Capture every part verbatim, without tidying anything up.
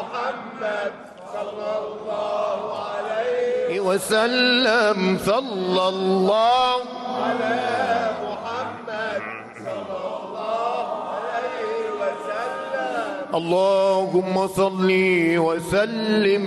محمد صلى الله عليه وسلم. صلى الله على محمد صلى الله عليه وسلم. اللهم صل وسلم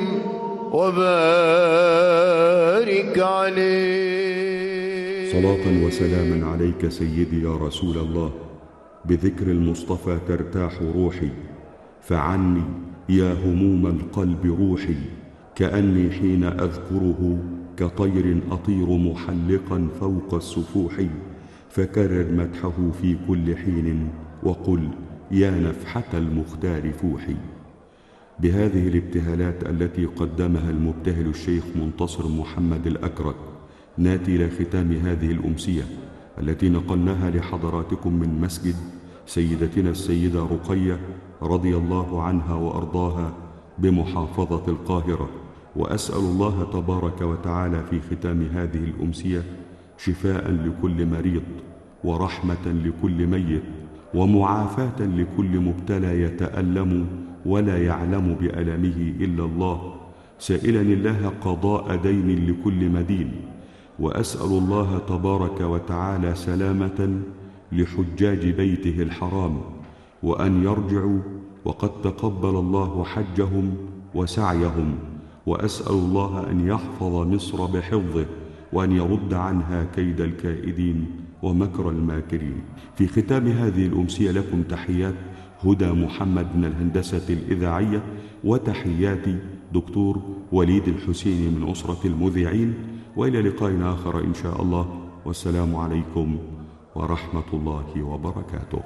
وبارك عليه. صلاة وسلاما عليك سيدي يا رسول الله، بذكر المصطفى ترتاح روحي، فعني يا هموم القلب روحي، كأني حين أذكره كطير أطير محلقا فوق السفوح، فكرر مدحه في كل حين وقل يا نفحة المختار فوحي. بهذه الابتهالات التي قدمها المبتهل الشيخ منتصر محمد الأكرك ناتي إلى ختام هذه الأمسية التي نقلناها لحضراتكم من مسجد سيدتنا السيدة رقية رضي الله عنها وأرضاها بمحافظة القاهرة. وأسأل الله تبارك وتعالى في ختام هذه الأمسية شفاء لكل مريض، ورحمة لكل ميت، ومعافاة لكل مبتلى يتألم ولا يعلم بألمه إلا الله، سائلا الله قضاء دين لكل مدين. وأسأل الله تبارك وتعالى سلامة لحجاج بيته الحرام، وأن يرجعوا وقد تقبل الله حجهم وسعيهم. وأسأل الله أن يحفظ مصر بحفظه، وأن يرد عنها كيد الكائدين ومكر الماكرين. في ختام هذه الأمسية لكم تحيات هدى محمد من الهندسة الإذاعية، وتحيات دكتور وليد الحسيني من أسرة المذيعين، وإلى لقاء آخر إن شاء الله، والسلام عليكم ورحمة الله وبركاته.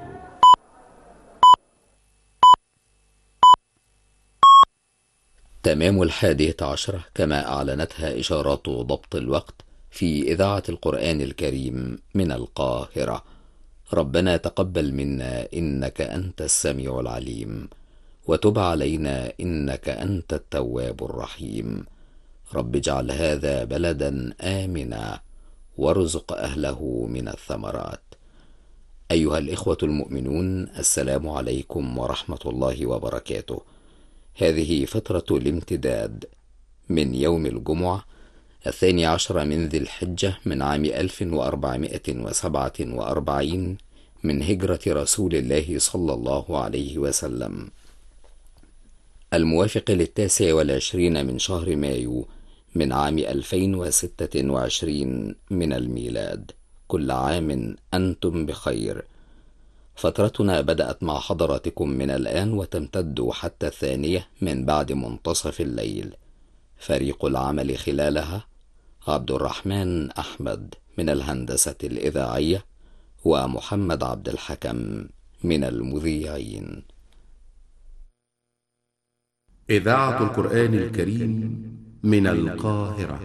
تمام الحادية عشرة كما أعلنتها إشارات ضبط الوقت في إذاعة القرآن الكريم من القاهرة. ربنا تقبل منا إنك أنت السميع العليم، وتب علينا إنك أنت التواب الرحيم. رب اجعل هذا بلدا آمنا وارزق أهله من الثمرات. أيها الإخوة المؤمنون، السلام عليكم ورحمة الله وبركاته. هذه فترة الامتداد من يوم الجمعة الثاني عشر من ذي الحجة من عام ألف وأربعمائة وسبعة وأربعين من هجرة رسول الله صلى الله عليه وسلم، الموافق للتاسع والعشرين من شهر مايو من عام ألفين وستة وعشرين من الميلاد. كل عام أنتم بخير. فترتنا بدأت مع حضراتكم من الآن وتمتد حتى الثانية من بعد منتصف الليل. فريق العمل خلالها عبد الرحمن أحمد من الهندسة الإذاعية، ومحمد عبد الحكم من المذيعين. إذاعة القرآن الكريم من القاهرة.